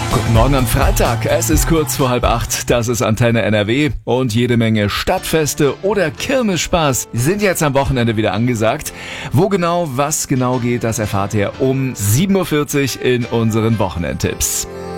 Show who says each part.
Speaker 1: Guten Morgen am Freitag. Es ist kurz vor 7:30. Das ist Antenne NRW. Und jede Menge Stadtfeste oder Kirmesspaß sind jetzt am Wochenende wieder angesagt. Wo genau, was genau geht, das erfahrt ihr um 7:40 Uhr in unseren Wochenendtipps.